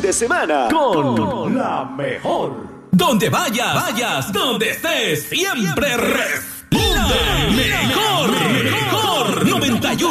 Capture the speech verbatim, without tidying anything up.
de semana con la mejor. Donde vayas, vayas, donde estés, siempre respira.